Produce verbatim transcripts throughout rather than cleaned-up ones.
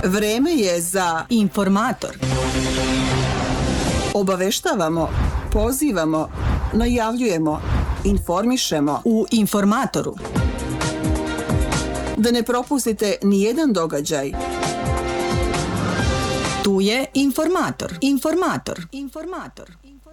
Vreme je za informator. Obaveštavamo, pozivamo, najavljujemo, informišemo u Informatoru. Da ne propustite ni jedan događaj. Tu je Informator. Informator. Informator.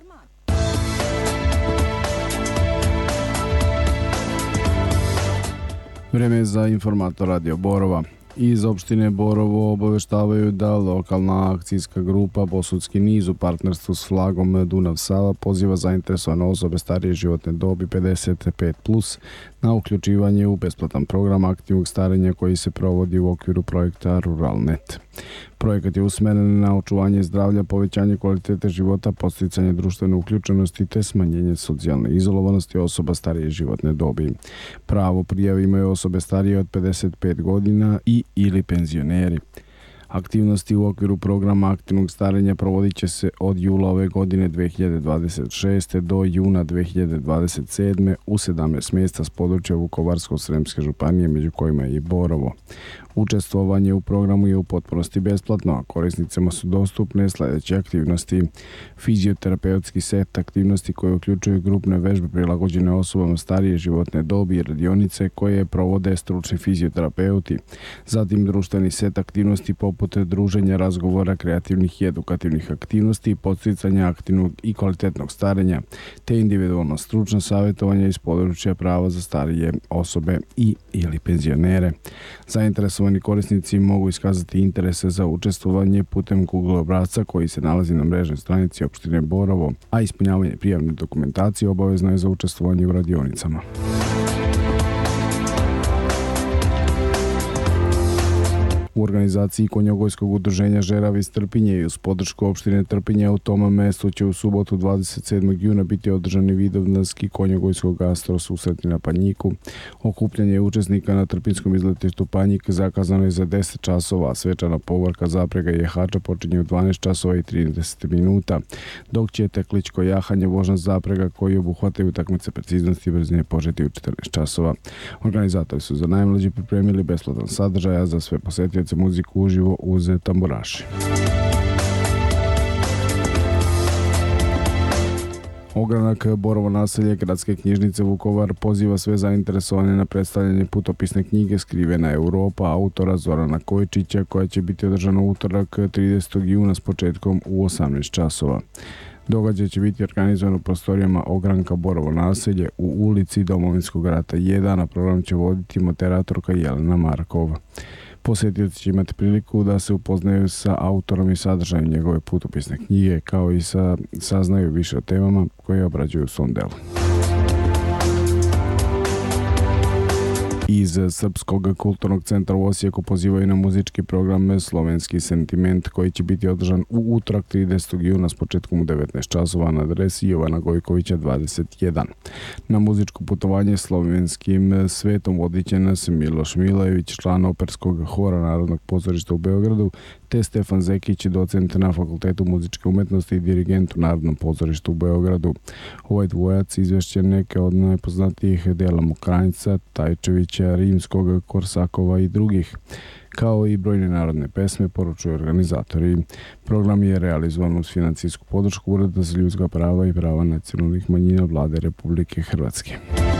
Vreme je za Informator Radio Borova. Iz opštine Borovo obaveštavaju da lokalna akcijska grupa Bosudski niz u partnerstvu s flagom Dunav Sava poziva zainteresovane osobe starije životne dobi pedeset pet plus na uključivanje u besplatan program aktivnog starenja koji se provodi u okviru projekta Ruralnet. Projekat je usmeren na očuvanje zdravlja, povećanje kvalitete života, podsticanje društvene uključenosti te smanjenje socijalne izolovanosti osoba starije životne dobi. Pravo prijave imaju osobe starije od pedeset pet godina i ili penzioneri. Aktivnosti u okviru programa aktivnog starenja provodit će se od jula ove godine dve hiljade dvadeset šeste. do juna dve hiljade dvadeset sedme. u sedamnaest mjesta s područja Vukovarsko-sremske županije, među kojima je i Borovo. Učestvovanje u programu je u potpunosti besplatno, a korisnicama su dostupne sljedeće aktivnosti. Fizioterapeutski set aktivnosti koje uključuju grupne vežbe prilagođene osobama starije životne dobi i radionice koje provode stručni fizioterapeuti. Zatim društveni set aktivnosti poput druženja, razgovora, kreativnih i edukativnih aktivnosti, podsticanja aktivnog i kvalitetnog starenja, te individualno stručno savjetovanje iz područja prava za starije osobe i ili penzionere. Zainteresovani korisnici mogu iskazati interese za učestvovanje putem Google obrasca koji se nalazi na mrežnoj stranici opštine Borovo, a ispunjavanje prijavne dokumentacije obavezno je za učestvovanje u radionicama. U organizaciji Konjogojskog udruženja Žerav iz Trpinje i uz podršku opštine Trpinje u tom mestu će u subotu dvadeset sedmog juna biti održani vidovdanski konjogojskog gastro susreti na Panjiku. Okupljanje učesnika na trpinskom izletištu Panjik zakazano je za deset časova, a svečana povorka zaprega i jahača počinje u dvanaest časova i trideset minuta, dok će tekličko jahanje vožna zaprega koji obuhvataju utakmice preciznosti i brzine početi u četrnaest časova. Organizatori su za najmlađe pripremili besplatan sadržaj, a za sve posjetioce muziku uživo uz tamburaši. Ogranak Borovo naselje Gradske knjižnice Vukovar poziva sve zainteresovane na predstavljanje putopisne knjige Skrivena Europa autora Zorana Kojičića koja će biti održana u utorak tridesetog juna s početkom u osamnaest časova. Događaj će biti organizovan u prostorijama Ogranka Borovo naselje u ulici Domovinskog rata jedan, a program će voditi moderatorka Jelena Markova. Posjetioci će imati priliku da se upoznaju sa autorom i sadržajem njegove putopisne knjige, kao i sa saznaju više o temama koje obrađuju u svom delu. Iz Srpskog kulturnog centra u Osijeku pozivaju na muzički program Slovenski sentiment koji će biti održan u utorak tridesetog juna s početkom u devetnaest časova na adresi Jovana Gojkovića dvadeset jedan. Na muzičko putovanje slovenskim svetom vodit će nas Miloš Milajević, član operskog hora Narodnog pozorišta u Beogradu, te Stefan Zekić, docent na Fakultetu muzičke umetnosti i dirigent u Narodnom pozorištu u Beogradu. Ovaj dvojac izvešće neke od najpoznatijih dela Mokranjca, Tajčevića, Rimskog, Korsakova i drugih, kao i brojne narodne pesme, poručuju organizatori. Program je realizovan uz financijsku podršku Ureda za ljudska prava i prava nacionalnih manjina Vlade Republike Hrvatske.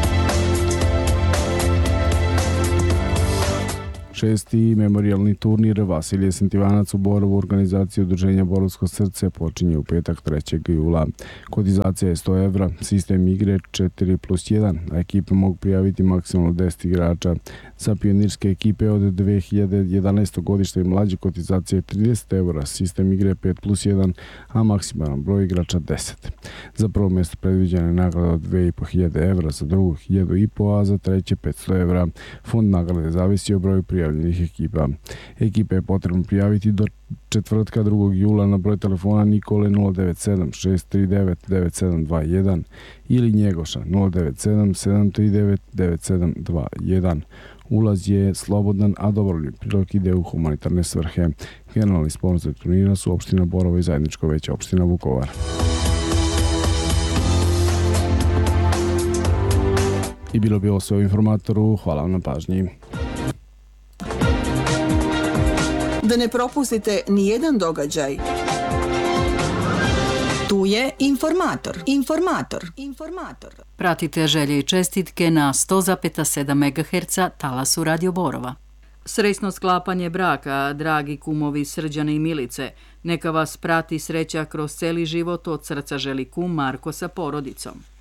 Šesti memorijalni turnir Vasilije Sentivanac u Borovu u organizaciji Udruženja Borovsko srce počinje u petak trećeg jula. Kotizacija je sto evra, sistem igre četiri plus jedan, a ekipe mogu prijaviti maksimalno deset igrača. Za pionirske ekipe od dve hiljade jedanaestog godišta i mlađe kotizacija je trideset evra, sistem igre pet plus jedan, a maksimalan broj igrača deset. Za prvo mjesto predviđena je nagrada od dve hiljade petsto evra, za drugo hiljadu i po, a za treće petsto evra. Fond nagrade zavisi o broju prijavljenih ekipa. Ekipe je potrebno prijaviti do četvrtka drugog jula na broj telefona Nikole nula devet sedam šest tri devet devet sedam dva jedan ili Njegoša nula devet sedam sedam tri devet devet sedam dva jedan. Ulaz je slobodan, a dobrovoljni prilog ide u humanitarne svrhe. Generalni sponzor turnira su opština Borovo i zajedničko veće opština Vukovar. I bilo bi ovo sve u Informatoru. Hvala vam na pažnji. Da ne propustite nijedan događaj. Tu je informator. Informator. Informator. Pratite želje i čestitke na sto zarez sedam megaherca talasu Radio Borova. Srećno sklapanje braka, dragi kumovi Srđane i Milice. Neka vas prati sreća kroz cijeli život, od srca želi kum Marko sa porodicom.